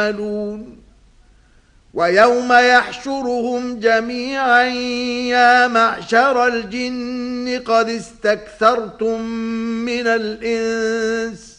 ويوم يحشرهم جميعا يا معشر الجن قد استكثرتم من الإنس